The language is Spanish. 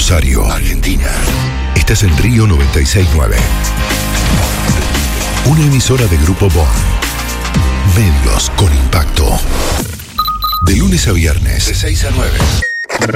Rosario, Argentina. Estás en Río 96.9. Una emisora de Grupo Bon. Medios con impacto. De lunes a viernes, de 6 a 9.